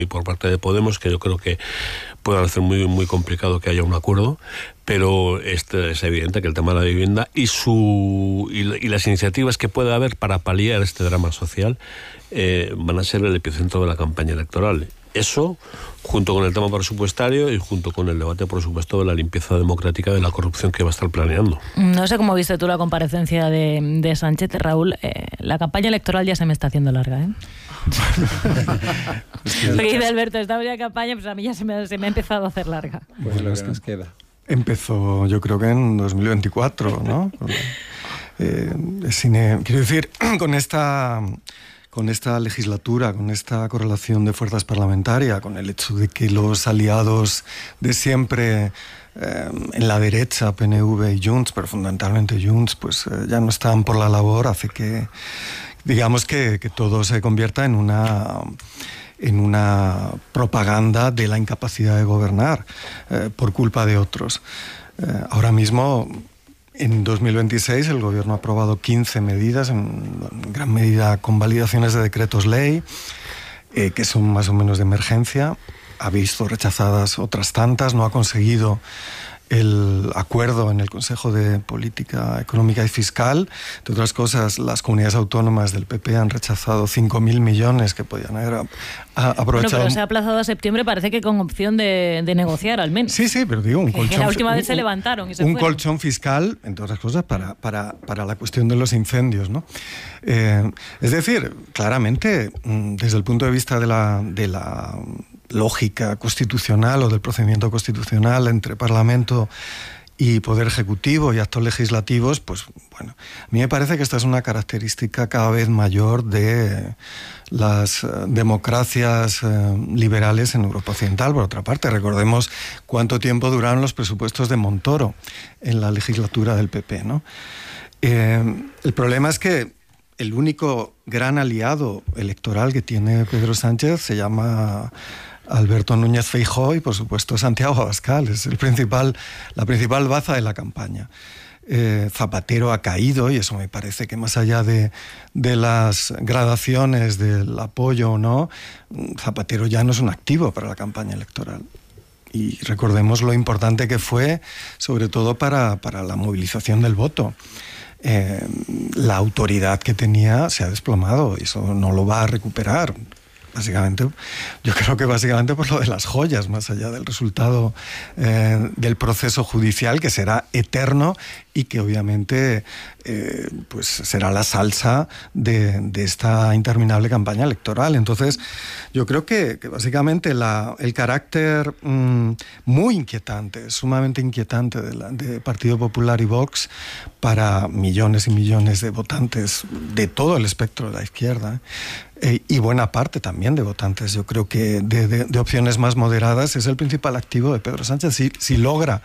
y por parte de Podemos, que yo creo que puede hacer muy, muy complicado que haya un acuerdo, pero es evidente que el tema de la vivienda y las iniciativas que pueda haber para paliar este drama social van a ser el epicentro de la campaña electoral. Eso, junto con el tema presupuestario y junto con el debate, por supuesto, de la limpieza democrática de la corrupción que va a estar planeando. No sé cómo viste tú la comparecencia de Sánchez, Raúl. La campaña electoral ya se me está haciendo larga, ¿eh? Porque dice Alberto, estamos ya en campaña, pues a mí ya se me ha empezado a hacer larga. Pues lo que nos queda. Empezó, yo creo que en 2024, ¿no? Quiero decir, con esta legislatura, con esta correlación de fuerzas parlamentarias, con el hecho de que los aliados de siempre en la derecha, PNV y Junts, pero fundamentalmente Junts, pues ya no están por la labor, hace que, digamos, que todo se convierta en una propaganda de la incapacidad de gobernar por culpa de otros. Ahora mismo, en 2026, el Gobierno ha aprobado 15 medidas, en gran medida convalidaciones de decretos ley, que son más o menos de emergencia. Ha visto rechazadas otras tantas, no ha conseguido el acuerdo en el Consejo de Política Económica y Fiscal. Entre otras cosas, las comunidades autónomas del PP han rechazado 5.000 millones que podían haber aprovechado. Bueno, pero se ha aplazado a septiembre, parece que con opción de negociar al menos. Sí, pero digo, un colchón. Que la última vez se levantaron y se fueron. Colchón fiscal, entre otras cosas, para la cuestión de los incendios, ¿no? Es decir, claramente, desde el punto de vista de la lógica constitucional o del procedimiento constitucional entre Parlamento y Poder Ejecutivo y actos legislativos, pues bueno, a mí me parece que esta es una característica cada vez mayor de las democracias liberales en Europa Occidental. Por otra parte, recordemos cuánto tiempo duraron los presupuestos de Montoro en la legislatura del PP, ¿no? El problema es que el único gran aliado electoral que tiene Pedro Sánchez se llama Alberto Núñez Feijóo y, por supuesto, Santiago Abascal. Es la principal baza de la campaña. Zapatero ha caído, y eso me parece que más allá de las gradaciones del apoyo o no, Zapatero ya no es un activo para la campaña electoral. Y recordemos lo importante que fue, sobre todo para la movilización del voto. La autoridad que tenía se ha desplomado y eso no lo va a recuperar. Básicamente, yo creo que básicamente por lo de las joyas, más allá del resultado del proceso judicial, que será eterno y que obviamente pues será la salsa de esta interminable campaña electoral. Entonces, yo creo que básicamente el carácter muy inquietante, sumamente inquietante de Partido Popular y Vox para millones y millones de votantes de todo el espectro de la izquierda, y buena parte también de votantes, yo creo que de opciones más moderadas, es el principal activo de Pedro Sánchez. Si logra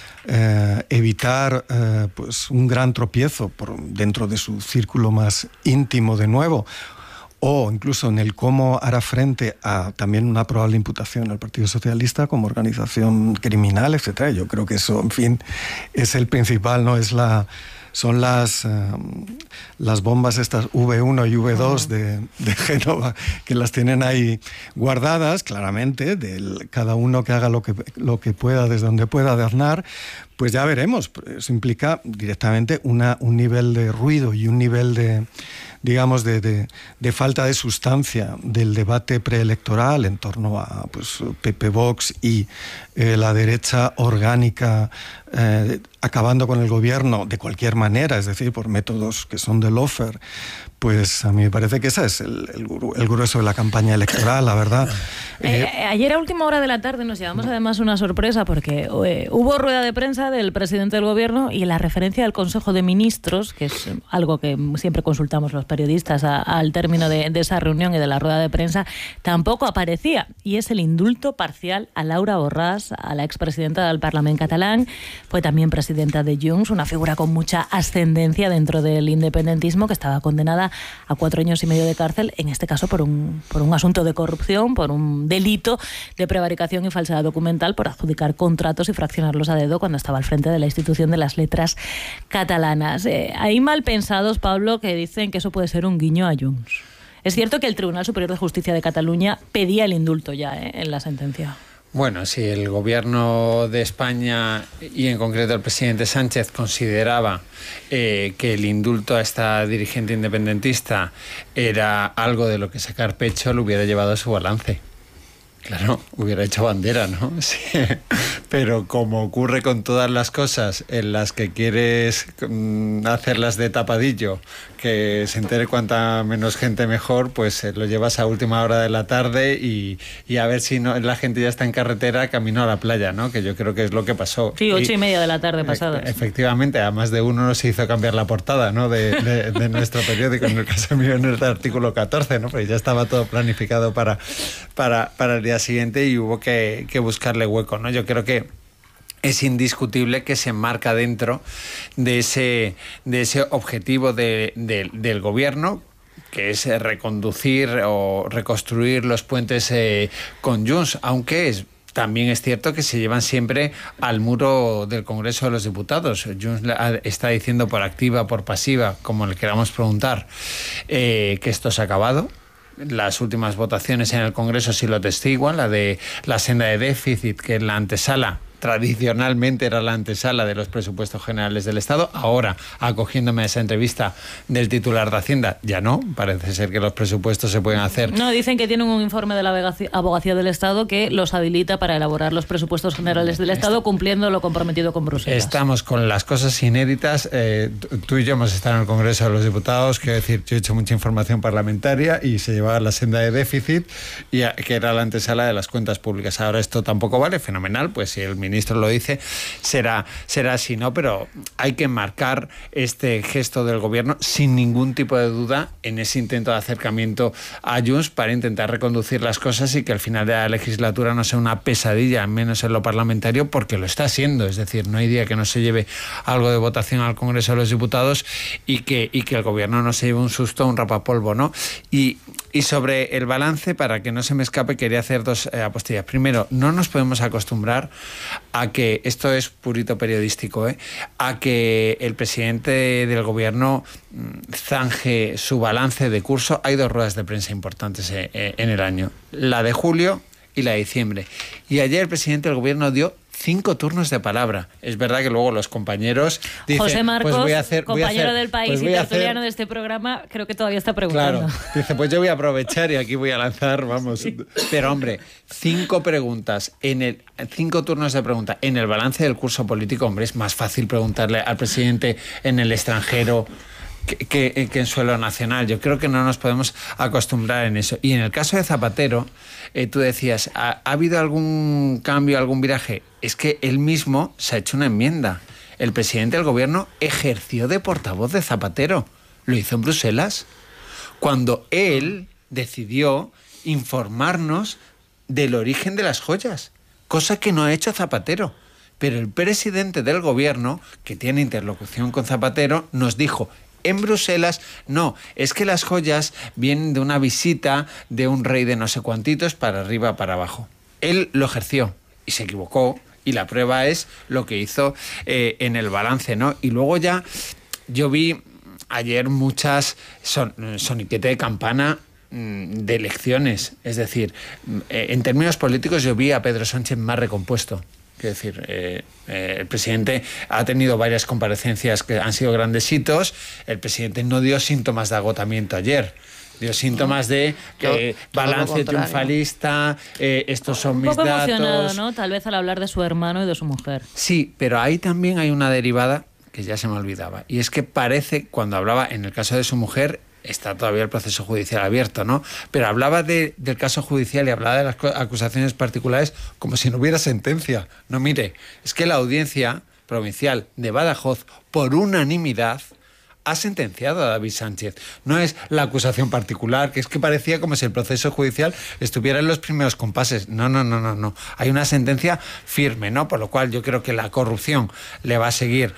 evitar pues un gran tropiezo dentro de su círculo más íntimo de nuevo, o incluso en el cómo hará frente a también una probable imputación al Partido Socialista como organización criminal, etcétera. Yo creo que eso, en fin, es el principal, ¿no? Son las bombas estas V1 y V2 de Génova, que las tienen ahí guardadas, claramente, cada uno que haga lo que pueda, desde donde pueda, de Aznar. Pues ya veremos. Eso implica directamente un nivel de ruido y un nivel de falta de sustancia del debate preelectoral en torno a pues, PP, Vox y la derecha orgánica acabando con el gobierno de cualquier manera, es decir, por métodos que son de lawfare. Pues a mí me parece que ese es el grueso de la campaña electoral, la verdad. Ayer a última hora de la tarde nos llevamos además una sorpresa porque hubo rueda de prensa del presidente del gobierno y la referencia del Consejo de Ministros, que es algo que siempre consultamos los periodistas al término de esa reunión y de la rueda de prensa, tampoco aparecía. Y es el indulto parcial a Laura Borràs, a la expresidenta del Parlament catalán, fue también presidenta de Junts, una figura con mucha ascendencia dentro del independentismo, que estaba condenada a 4 años y medio de cárcel, en este caso por un asunto de corrupción, por un delito de prevaricación y falsedad documental, por adjudicar contratos y fraccionarlos a dedo cuando estaba al frente de la institución de las letras catalanas. Hay mal pensados, Pablo, que dicen que eso puede ser un guiño a Junts. Es cierto que el Tribunal Superior de Justicia de Cataluña pedía el indulto ya en la sentencia. Bueno, si el gobierno de España y en concreto el presidente Sánchez consideraba que el indulto a esta dirigente independentista era algo de lo que sacar pecho, lo hubiera llevado a su balance. Claro, hubiera hecho bandera, ¿no? Sí. Pero como ocurre con todas las cosas en las que quieres hacerlas de tapadillo, que se entere cuanta menos gente mejor, pues lo llevas a última hora de la tarde y a ver si no, la gente ya está en carretera camino a la playa, ¿no? Que yo creo que es lo que pasó. Sí, 8:30 de la tarde pasadas. Efectivamente, a más de uno nos hizo cambiar la portada, ¿no? de nuestro periódico, en el caso mío en el artículo 14, ¿no? Pues ya estaba todo planificado para el día siguiente y hubo que buscarle hueco, ¿no? Yo creo que es indiscutible que se enmarca dentro de ese objetivo del gobierno, que es reconducir o reconstruir los puentes con Junts, aunque también es cierto que se llevan siempre al muro del Congreso de los Diputados. Junts está diciendo por activa, por pasiva, como le queramos preguntar, que esto se ha acabado. Las últimas votaciones en el Congreso sí lo testiguan, la de la senda de déficit, que es la antesala, tradicionalmente era la antesala de los presupuestos generales del Estado. Ahora, acogiéndome a esa entrevista del titular de Hacienda, ya no, parece ser que los presupuestos se pueden hacer. No, dicen que tienen un informe de la Abogacía del Estado que los habilita para elaborar los presupuestos generales del Estado, cumpliendo lo comprometido con Bruselas. Estamos con las cosas inéditas. Tú y yo hemos estado en el Congreso de los Diputados, quiero decir, yo he hecho mucha información parlamentaria y se llevaba la senda de déficit, que era la antesala de las cuentas públicas. Ahora esto tampoco vale, fenomenal, pues si el ministro lo dice, será así, ¿no? Pero hay que marcar este gesto del gobierno sin ningún tipo de duda en ese intento de acercamiento a Junts para intentar reconducir las cosas y que al final de la legislatura no sea una pesadilla, menos en lo parlamentario, porque lo está siendo. Es decir, no hay día que no se lleve algo de votación al Congreso de los Diputados y que el gobierno no se lleve un susto, un rapapolvo, ¿no? Y sobre el balance, para que no se me escape, quería hacer dos apostillas. Primero, no nos podemos acostumbrar a que, esto es purito periodístico, a que el presidente del gobierno zanje su balance de curso. Hay dos ruedas de prensa importantes en el año, la de julio y la de diciembre. Y ayer el presidente del gobierno dio 5 turnos de palabra. Es verdad que luego los compañeros dicen, José Marcos, pues compañero del País y tertuliano de este programa, creo que todavía está preguntando. Claro, dice, pues yo voy a aprovechar y aquí voy a lanzar, vamos. Sí. Pero hombre, 5 preguntas, 5 turnos de pregunta en el balance del curso político, hombre, es más fácil preguntarle al presidente en el extranjero que en suelo nacional. Yo creo que no nos podemos acostumbrar en eso. Y en el caso de Zapatero, tú decías, ¿ha habido algún cambio, algún viraje? Es que él mismo se ha hecho una enmienda. El presidente del gobierno ejerció de portavoz de Zapatero. Lo hizo en Bruselas, cuando él decidió informarnos del origen de las joyas, cosa que no ha hecho Zapatero. Pero el presidente del gobierno, que tiene interlocución con Zapatero, nos dijo en Bruselas, no, es que las joyas vienen de una visita de un rey de no sé cuantitos para arriba, para abajo. Él lo ejerció y se equivocó, y la prueba es lo que hizo en el balance, ¿no? Y luego ya yo vi ayer muchas soniquete de campana de elecciones. Es decir, en términos políticos yo vi a Pedro Sánchez más recompuesto. Es decir, el presidente ha tenido varias comparecencias que han sido grandes hitos. El presidente no dio síntomas de agotamiento ayer. Dio síntomas de balance triunfalista, estos son mis datos. Un poco emocionado, ¿no? Tal vez al hablar de su hermano y de su mujer. Sí, pero ahí también hay una derivada que ya se me olvidaba. Y es que parece, cuando hablaba en el caso de su mujer, está todavía el proceso judicial abierto, ¿no? Pero hablaba del caso judicial y hablaba de las acusaciones particulares como si no hubiera sentencia. No, mire, es que la audiencia provincial de Badajoz, por unanimidad, ha sentenciado a David Sánchez. No es la acusación particular, que es que parecía como si el proceso judicial estuviera en los primeros compases. No. Hay una sentencia firme, ¿no? Por lo cual yo creo que la corrupción le va a seguir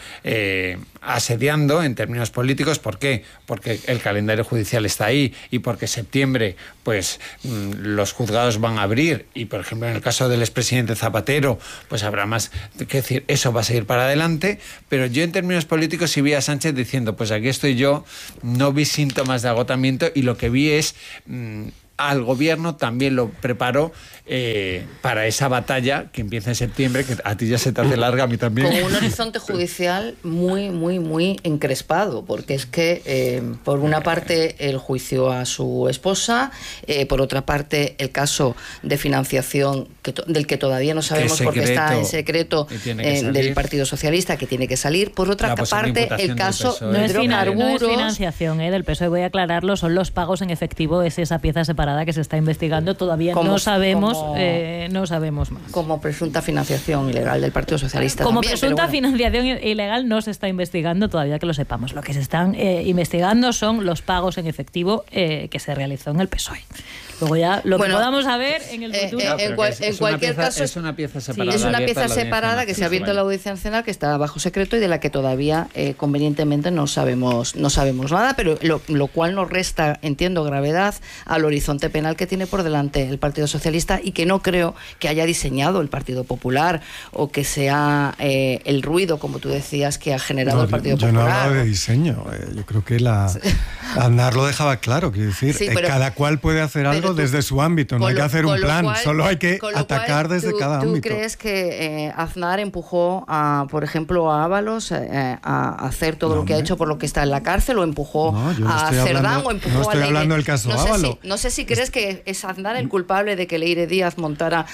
asediando en términos políticos. ¿Por qué? Porque el calendario judicial está ahí y porque septiembre, pues, los juzgados van a abrir y, por ejemplo, en el caso del expresidente Zapatero, pues habrá más que decir. Eso va a seguir para adelante, pero yo en términos políticos sí vi a Sánchez diciendo, pues aquí estoy yo, no vi síntomas de agotamiento y lo que vi es... al gobierno también lo preparó para esa batalla que empieza en septiembre, que a ti ya se te hace larga, a mí también. Con un horizonte judicial muy, muy, muy encrespado, porque es que, por una parte, el juicio a su esposa, por otra parte, el caso de financiación del que todavía no sabemos porque está en secreto del Partido Socialista, que tiene que salir. Por otra parte, el caso de hidrocarburos. No es financiación del PSOE, voy a aclararlo, son los pagos en efectivo, es esa pieza separada que se está investigando, todavía no sabemos más. Como presunta financiación ilegal del Partido Socialista. Como también, presunta financiación ilegal no se está investigando todavía, que lo sepamos. Lo que se están investigando son los pagos en efectivo que se realizó en el PSOE. Luego ya lo que podamos saber en el futuro. En cualquier caso es una pieza separada. Es una pieza separada que se ha abierto a la Audiencia Nacional, que está bajo secreto y de la que todavía convenientemente no sabemos nada, pero lo cual nos resta, entiendo, gravedad al horizonte penal que tiene por delante el Partido Socialista y que no creo que haya diseñado el Partido Popular o que sea el ruido, como tú decías, que ha generado el Partido Popular. Yo no hablaba de diseño. Yo creo que Aznar lo dejaba claro. Quiero decir, cada cual puede hacer algo desde su ámbito, no hay que hacer un plan, solo hay que atacar desde cada ámbito. ¿Tú crees que Aznar empujó, por ejemplo, a Ábalos a hacer todo lo que ha hecho por lo que está en la cárcel, o empujó a Cerdán, o empujó a Leire? No estoy hablando del caso Ábalos. No sé si crees que es Aznar el culpable de que Leire Díez montara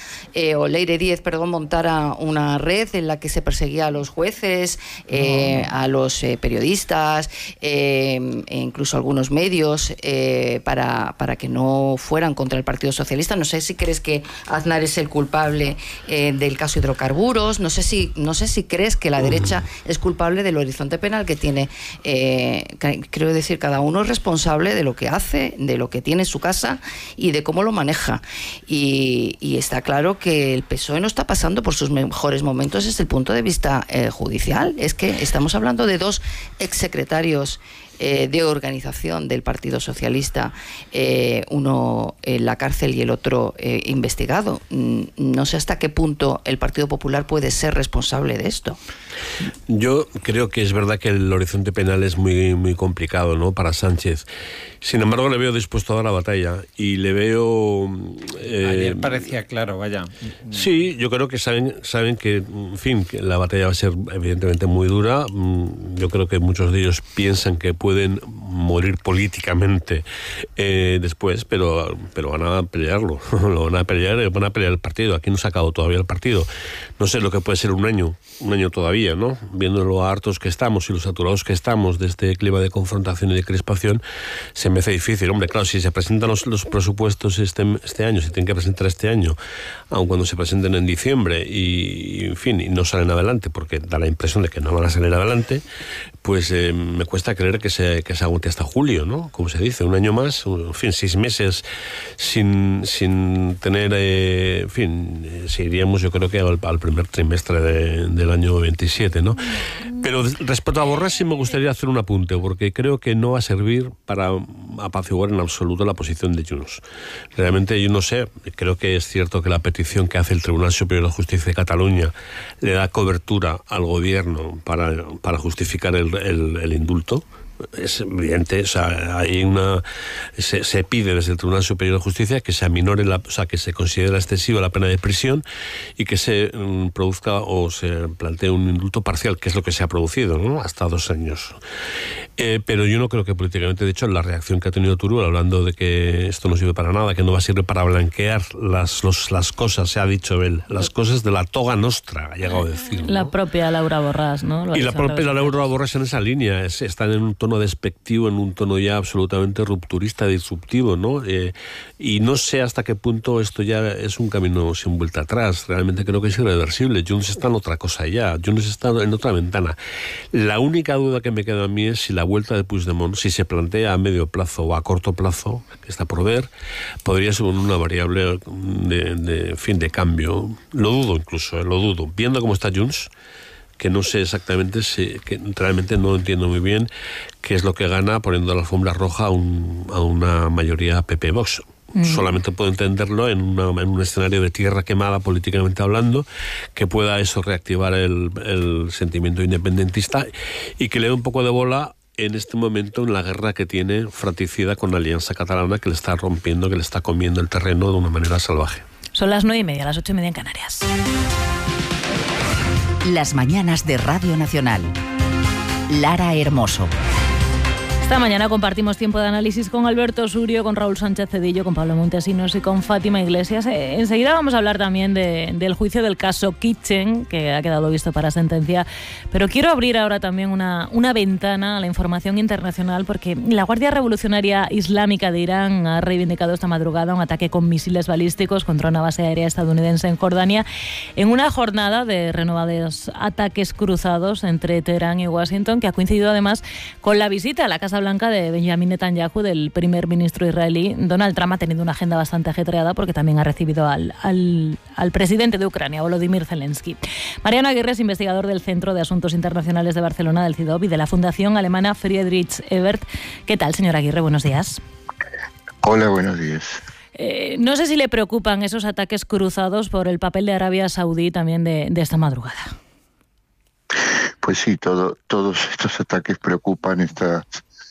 una red en la que se perseguía a los jueces, a los periodistas, e incluso a algunos medios, para que no fueran contra el Partido Socialista. No sé si crees que Aznar es el culpable del caso hidrocarburos. No sé si crees que la derecha es culpable del horizonte penal que tiene. Creo decir, cada uno es responsable de lo que hace, de lo que tiene en su casa y de cómo lo maneja. Y está claro que el PSOE no está pasando por sus mejores momentos desde el punto de vista judicial. Es que estamos hablando de dos exsecretarios de organización del Partido Socialista, uno en la cárcel y el otro investigado. No sé hasta qué punto el Partido Popular puede ser responsable de esto. Yo creo que es verdad que el horizonte penal es muy, muy complicado, ¿no?, para Sánchez. Sin embargo, le veo dispuesto a dar la batalla y le veo... Ayer parecía claro, vaya. Sí, yo creo que saben que, en fin, que la batalla va a ser evidentemente muy dura. Yo creo que muchos de ellos piensan que pueden morir políticamente después, pero van a pelearlo. Lo van a pelear el partido. Aquí no se ha acabado todavía el partido. No sé lo que puede ser un año todavía, ¿no? Viendo lo hartos que estamos y lo saturados que estamos de este clima de confrontación y de crispación, se me hace difícil. Hombre, claro, si se presentan los presupuestos este año, se tienen que presentar este año, aun cuando se presenten en diciembre y en fin, y no salen adelante, porque da la impresión de que no van a salir adelante, pues me cuesta creer que se aguante hasta julio, ¿no? Como se dice, un año más, en fin, 6 meses sin tener, en fin, iríamos yo creo que al primer trimestre del año 27, ¿no? Pero respecto a Borràs sí me gustaría hacer un apunte, porque creo que no va a servir para apaciguar en absoluto la posición de Junts. Realmente yo no sé, creo que es cierto que la petición que hace el Tribunal Superior de Justicia de Cataluña le da cobertura al gobierno para justificar el indulto. Es evidente, o sea, se pide desde el Tribunal Superior de Justicia que se aminore, que se considere excesiva la pena de prisión y que se produzca o se plantee un indulto parcial, que es lo que se ha producido, ¿no?, hasta 2 años. Pero yo no creo que políticamente, de hecho, la reacción que ha tenido Turull hablando de que esto no sirve para nada, que no va a servir para blanquear las cosas, se ha dicho él, las cosas de la toga nostra, ha llegado a decir, ¿no? La propia Laura Borràs, ¿no? Y la propia Laura Borràs en esa línea, están en un tono despectivo, en un tono ya absolutamente rupturista, disruptivo, ¿no? Y no sé hasta qué punto esto ya es un camino sin vuelta atrás. Realmente creo que es irreversible. Junts está en otra cosa ya. Junts está en otra ventana. La única duda que me queda a mí es si la vuelta de Puigdemont, si se plantea a medio plazo o a corto plazo, que está por ver, podría ser una variable de cambio. Lo dudo incluso, lo dudo. Viendo cómo está Junts, que no sé exactamente, que realmente no entiendo muy bien qué es lo que gana poniendo la alfombra roja a una mayoría PP-Vox. Solamente puedo entenderlo en un escenario de tierra quemada políticamente hablando, que pueda eso reactivar el sentimiento independentista y que le dé un poco de bola en este momento en la guerra que tiene fratricida con la Alianza Catalana, que le está rompiendo, que le está comiendo el terreno de una manera salvaje. Son las 9:30, las 8:30 en Canarias. Las mañanas de Radio Nacional. Lara Hermoso. Esta mañana compartimos tiempo de análisis con Alberto Surio, con Raúl Sánchez Cedillo, con Pablo Montesinos y con Fátima Iglesias. Enseguida vamos a hablar también del juicio del caso Kitchen, que ha quedado visto para sentencia. Pero quiero abrir ahora también una ventana a la información internacional, porque la Guardia Revolucionaria Islámica de Irán ha reivindicado esta madrugada un ataque con misiles balísticos contra una base aérea estadounidense en Jordania, en una jornada de renovados ataques cruzados entre Teherán y Washington, que ha coincidido además con la visita a la Casa Blanca de Benjamin Netanyahu, del primer ministro israelí. Donald Trump ha tenido una agenda bastante ajetreada porque también ha recibido al presidente de Ucrania, Volodymyr Zelensky. Mariano Aguirre es investigador del Centro de Asuntos Internacionales de Barcelona, del CIDOB, y de la Fundación Alemana Friedrich Ebert. ¿Qué tal, señor Aguirre? Buenos días. Hola, buenos días. No sé si le preocupan esos ataques cruzados por el papel de Arabia Saudí también de esta madrugada. Pues sí, todos estos ataques preocupan, estas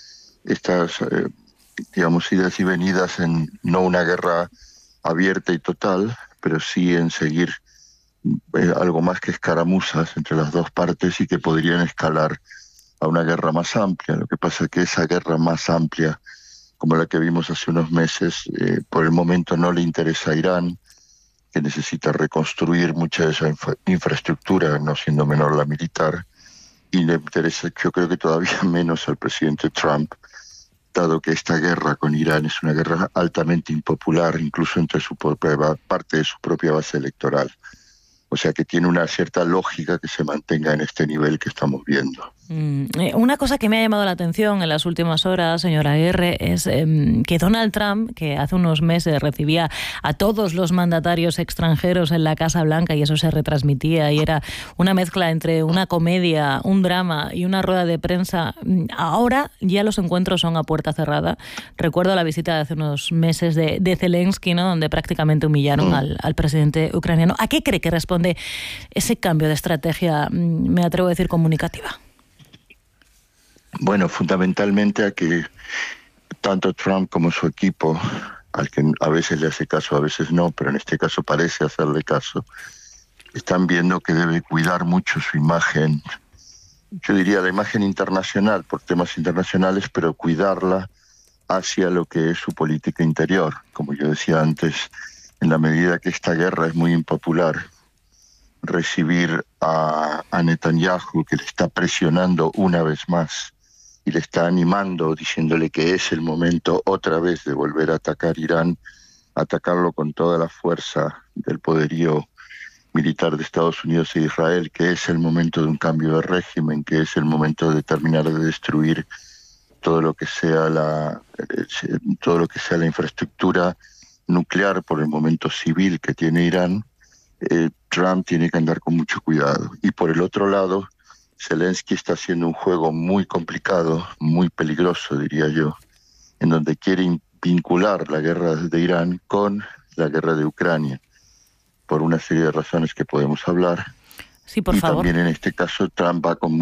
digamos, idas y venidas en no una guerra abierta y total, pero sí en seguir algo más que escaramuzas entre las dos partes y que podrían escalar a una guerra más amplia. Lo que pasa es que esa guerra más amplia, como la que vimos hace unos meses, por el momento no le interesa a Irán, que necesita reconstruir mucha de esa infraestructura, no siendo menor la militar, y le interesa, yo creo que todavía menos al presidente Trump, dado que esta guerra con Irán es una guerra altamente impopular, incluso entre parte de su propia base electoral. O sea que tiene una cierta lógica que se mantenga en este nivel que estamos viendo. Una cosa que me ha llamado la atención en las últimas horas, señora Aguirre, es que Donald Trump, que hace unos meses recibía a todos los mandatarios extranjeros en la Casa Blanca y eso se retransmitía y era una mezcla entre una comedia, un drama y una rueda de prensa, ahora ya los encuentros son a puerta cerrada. Recuerdo la visita de hace unos meses de Zelensky, ¿no?, donde prácticamente humillaron al presidente ucraniano. ¿A qué cree que responde ese cambio de estrategia, me atrevo a decir, comunicativa? Bueno, fundamentalmente a que tanto Trump como su equipo, al que a veces le hace caso, a veces no, pero en este caso parece hacerle caso, están viendo que debe cuidar mucho su imagen, yo diría la imagen internacional, por temas internacionales, pero cuidarla hacia lo que es su política interior. Como yo decía antes, en la medida que esta guerra es muy impopular, recibir a Netanyahu, que le está presionando una vez más y le está animando, diciéndole que es el momento otra vez de volver a atacar Irán, atacarlo con toda la fuerza del poderío militar de Estados Unidos e Israel, que es el momento de un cambio de régimen, que es el momento de terminar de destruir todo lo que sea la infraestructura nuclear, por el momento civil, que tiene Irán. Trump tiene que andar con mucho cuidado. Y por el otro lado, Zelensky está haciendo un juego muy complicado, muy peligroso, diría yo, en donde quiere vincular la guerra de Irán con la guerra de Ucrania, por una serie de razones que podemos hablar. Sí, por favor. También en este caso Trump va con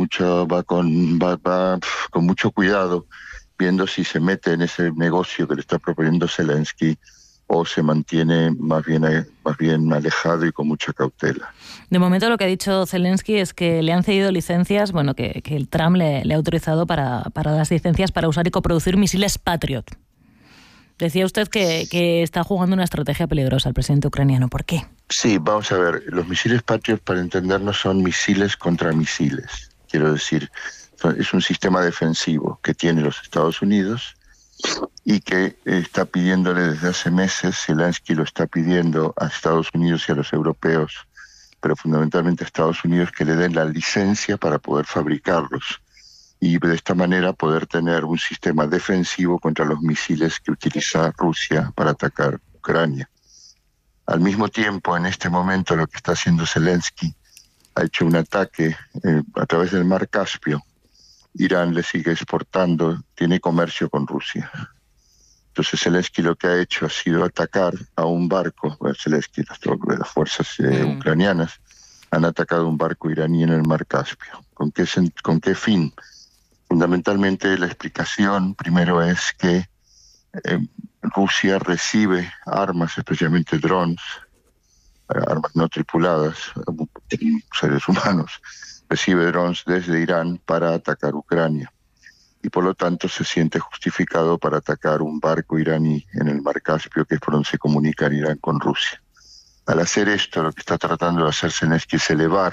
mucho cuidado, viendo si se mete en ese negocio que le está proponiendo Zelensky o se mantiene más bien alejado y con mucha cautela. De momento lo que ha dicho Zelensky es que le han cedido licencias, bueno, que el Trump le ha autorizado para las licencias para usar y coproducir misiles Patriot. Decía usted que está jugando una estrategia peligrosa el presidente ucraniano. ¿Por qué? Sí, vamos a ver. Los misiles Patriot, para entendernos, son misiles contra misiles. Quiero decir, es un sistema defensivo que tiene los Estados Unidos y que está pidiéndole desde hace meses, Zelensky lo está pidiendo a Estados Unidos y a los europeos, pero fundamentalmente a Estados Unidos, que le den la licencia para poder fabricarlos y de esta manera poder tener un sistema defensivo contra los misiles que utiliza Rusia para atacar Ucrania. Al mismo tiempo, en este momento, lo que está haciendo Zelensky, ha hecho un ataque a través del Mar Caspio. Irán le sigue exportando, tiene comercio con Rusia. Entonces Zelensky lo que ha hecho ha sido atacar a un barco, Zelensky, las fuerzas ucranianas han atacado un barco iraní en el Mar Caspio. ¿Con qué fin? Fundamentalmente la explicación primero es que Rusia recibe armas, especialmente drones, armas no tripuladas, seres humanos, recibe drones desde Irán para atacar Ucrania. Y por lo tanto se siente justificado para atacar un barco iraní en el Mar Caspio, que es por donde se comunica Irán con Rusia. Al hacer esto, lo que está tratando de hacer Zelensky es elevar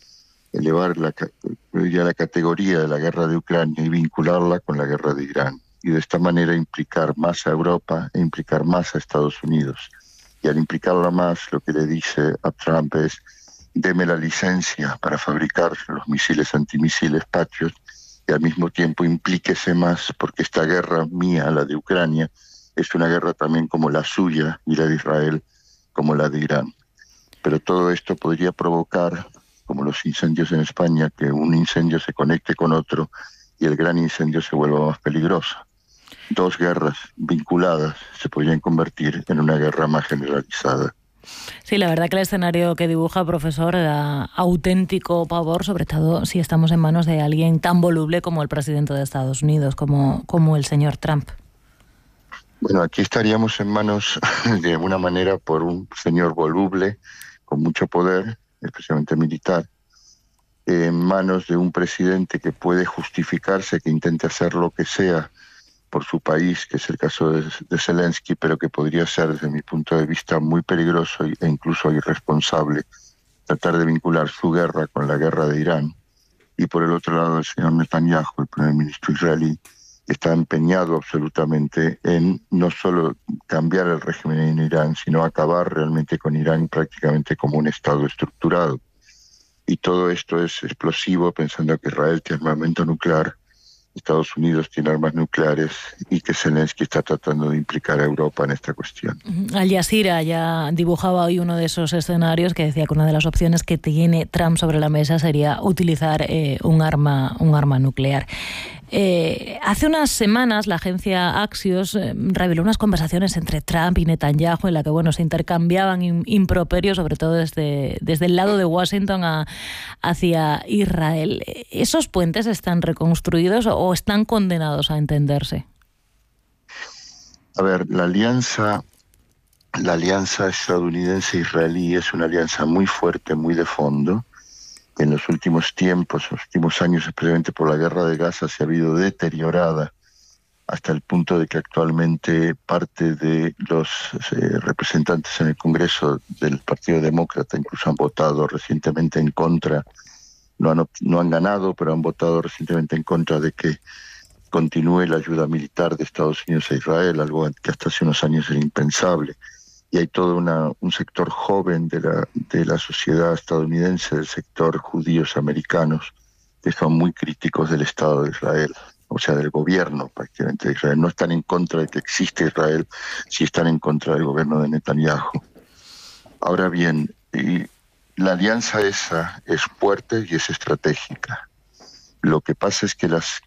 la categoría de la guerra de Ucrania y vincularla con la guerra de Irán. Y de esta manera implicar más a Europa e implicar más a Estados Unidos. Y al implicarla más, lo que le dice a Trump es: deme la licencia para fabricar los misiles antimisiles Patriot, y al mismo tiempo implíquese más, porque esta guerra mía, la de Ucrania, es una guerra también como la suya, y la de Israel como la de Irán. Pero todo esto podría provocar, como los incendios en España, que un incendio se conecte con otro y el gran incendio se vuelva más peligroso. Dos guerras vinculadas se podrían convertir en una guerra más generalizada. Sí, la verdad que el escenario que dibuja, profesor, da auténtico pavor, sobre todo si estamos en manos de alguien tan voluble como el presidente de Estados Unidos, como el señor Trump. Bueno, aquí estaríamos en manos, de alguna manera, por un señor voluble, con mucho poder, especialmente militar, en manos de un presidente que puede justificarse, que intente hacer lo que sea por su país, que es el caso de Zelensky, pero que podría ser, desde mi punto de vista, muy peligroso e incluso irresponsable tratar de vincular su guerra con la guerra de Irán. Y por el otro lado, el señor Netanyahu, el primer ministro israelí, está empeñado absolutamente en no solo cambiar el régimen en Irán, sino acabar realmente con Irán prácticamente como un Estado estructurado. Y todo esto es explosivo, pensando que Israel tiene armamento nuclear, Estados Unidos tiene armas nucleares y que Zelensky está tratando de implicar a Europa en esta cuestión. Al Jazeera ya dibujaba hoy uno de esos escenarios que decía que una de las opciones que tiene Trump sobre la mesa sería utilizar un arma nuclear. Hace unas semanas la agencia Axios reveló unas conversaciones entre Trump y Netanyahu en la que se intercambiaban improperios, sobre todo desde el lado de Washington hacia Israel. ¿Esos puentes están reconstruidos o están condenados a entenderse? A ver, la alianza estadounidense-israelí es una alianza muy fuerte, muy de fondo. En los últimos tiempos, los últimos años, especialmente por la guerra de Gaza, se ha habido deteriorada hasta el punto de que actualmente parte de los representantes en el Congreso del Partido Demócrata incluso han votado recientemente en contra, no han ganado, pero han votado recientemente en contra de que continúe la ayuda militar de Estados Unidos a Israel, algo que hasta hace unos años era impensable. Y hay todo un sector joven de la sociedad estadounidense, del sector judíos americanos, que son muy críticos del Estado de Israel, o sea, del gobierno prácticamente de Israel. No están en contra de que existe Israel, sí están en contra del gobierno de Netanyahu. Ahora bien, la alianza esa es fuerte y es estratégica. Lo que pasa es que las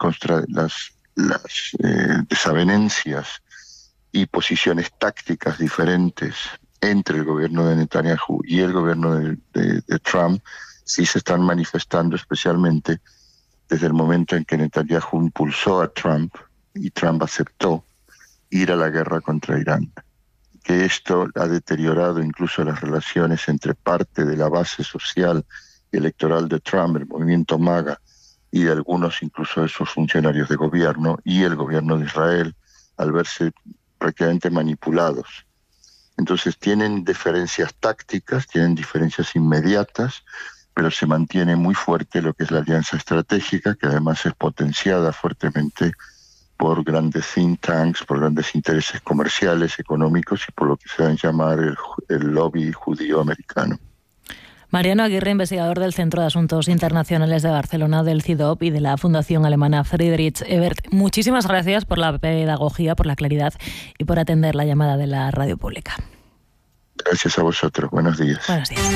desavenencias y posiciones tácticas diferentes entre el gobierno de Netanyahu y el gobierno de Trump sí se están manifestando, especialmente desde el momento en que Netanyahu impulsó a Trump y Trump aceptó ir a la guerra contra Irán. Que esto ha deteriorado incluso las relaciones entre parte de la base social y electoral de Trump, el movimiento MAGA, y de algunos incluso de sus funcionarios de gobierno y el gobierno de Israel, al verse prácticamente manipulados. Entonces tienen diferencias tácticas, tienen diferencias inmediatas, pero se mantiene muy fuerte lo que es la alianza estratégica, que además es potenciada fuertemente por grandes think tanks, por grandes intereses comerciales, económicos y por lo que se va a llamar el lobby judío americano. Mariano Aguirre, investigador del Centro de Asuntos Internacionales de Barcelona, del CIDOB y de la Fundación Alemana Friedrich Ebert. Muchísimas gracias por la pedagogía, por la claridad y por atender la llamada de la radio pública. Gracias a vosotros. Buenos días. Buenos días.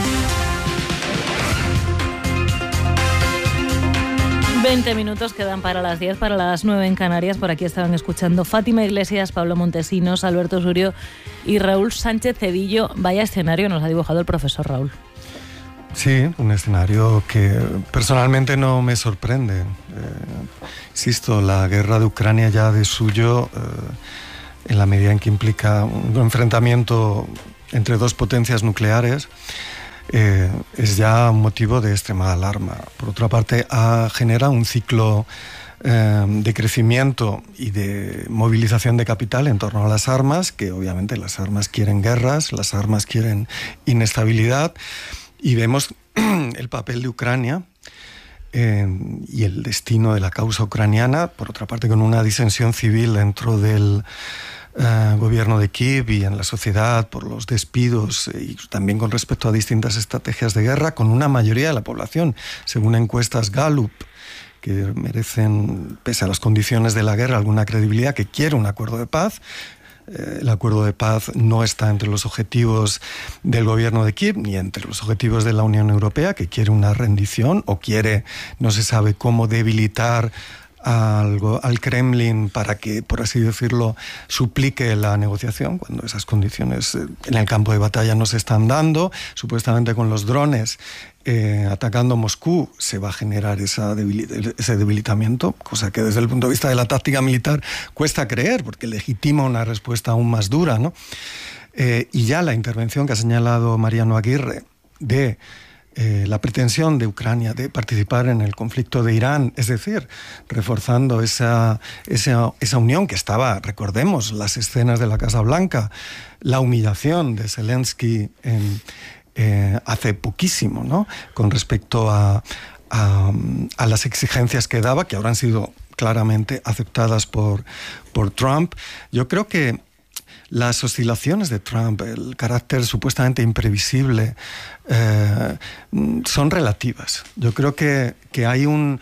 20 minutos quedan para las 10, para las 9 en Canarias. Por aquí estaban escuchando Fátima Iglesias, Pablo Montesinos, Alberto Surio y Raúl Sánchez Cedillo. Vaya escenario nos ha dibujado el profesor Raúl. Sí, un escenario que personalmente no me sorprende. Insisto, la guerra de Ucrania ya de suyo, en la medida en que implica un enfrentamiento entre dos potencias nucleares, es ya un motivo de extrema alarma. Por otra parte, genera un ciclo de crecimiento y de movilización de capital en torno a las armas, que obviamente las armas quieren guerras, las armas quieren inestabilidad, y vemos el papel de Ucrania y el destino de la causa ucraniana, por otra parte con una disensión civil dentro del gobierno de Kiev y en la sociedad por los despidos y también con respecto a distintas estrategias de guerra, con una mayoría de la población, según encuestas Gallup, que merecen, pese a las condiciones de la guerra, alguna credibilidad, que quiere un acuerdo de paz. El acuerdo de paz no está entre los objetivos del gobierno de Kiev ni entre los objetivos de la Unión Europea, que quiere una rendición o quiere, no se sabe cómo, debilitar al Kremlin para que, por así decirlo, suplique la negociación, cuando esas condiciones en el campo de batalla no se están dando. Supuestamente con los drones atacando Moscú se va a generar ese debilitamiento, cosa que desde el punto de vista de la táctica militar cuesta creer, porque legitima una respuesta aún más dura, ¿no? Y ya la intervención que ha señalado Mariano Aguirre de la pretensión de Ucrania de participar en el conflicto de Irán, es decir, reforzando esa unión que estaba, recordemos, las escenas de la Casa Blanca, la humillación de Zelensky hace poquísimo, ¿no?, con respecto a las exigencias que daba, que ahora han sido claramente aceptadas por Trump. Yo creo que las oscilaciones de Trump, el carácter supuestamente imprevisible, son relativas. Yo creo que hay un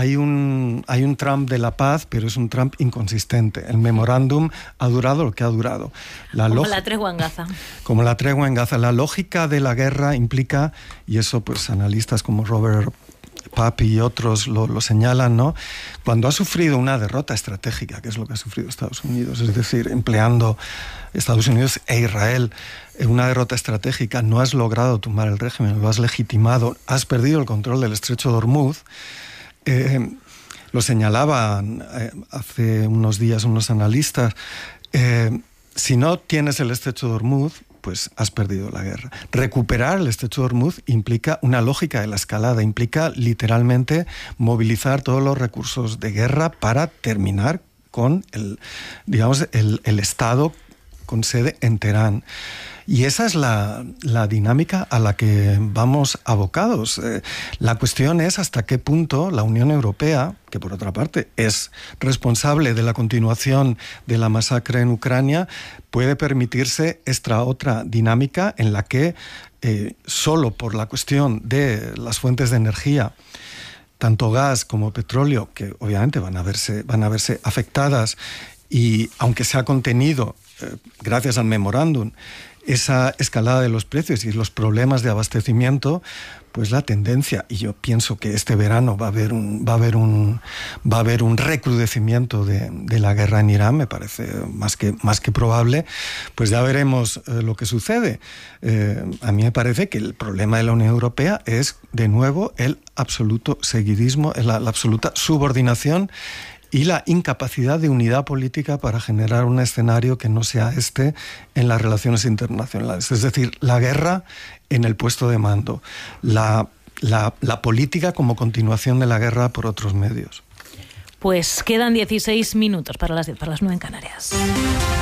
Trump de la paz, pero es un Trump inconsistente. El memorándum ha durado lo que ha durado. Como la tregua en Gaza. Como la tregua en Gaza. La lógica de la guerra implica, y eso pues analistas como Robert Papi y otros lo señalan, ¿no?, cuando ha sufrido una derrota estratégica, que es lo que ha sufrido Estados Unidos, es decir, empleando Estados Unidos e Israel en una derrota estratégica, no has logrado tumbar el régimen, lo has legitimado, has perdido el control del estrecho de Hormuz. Lo señalaban hace unos días unos analistas, si no tienes el estrecho de Hormuz, pues has perdido la guerra. Recuperar el estrecho de Hormuz implica una lógica de la escalada, implica literalmente movilizar todos los recursos de guerra para terminar con el Estado con sede en Teherán. Y esa es la dinámica a la que vamos abocados. La cuestión es hasta qué punto la Unión Europea, que por otra parte es responsable de la continuación de la masacre en Ucrania, puede permitirse esta otra dinámica en la que solo por la cuestión de las fuentes de energía, tanto gas como petróleo, que obviamente van a verse afectadas, y aunque se ha contenido gracias al memorándum esa escalada de los precios y los problemas de abastecimiento, pues la tendencia, y yo pienso que este verano va a haber un recrudecimiento de la guerra en Irán, me parece más que probable, pues ya veremos lo que sucede. A mí me parece que el problema de la Unión Europea es, de nuevo, el absoluto seguidismo, la absoluta subordinación y la incapacidad de unidad política para generar un escenario que no sea en las relaciones internacionales. Es decir, la guerra en el puesto de mando, la política como continuación de la guerra por otros medios. Pues quedan 16 minutos para las 10, para las 9 en Canarias.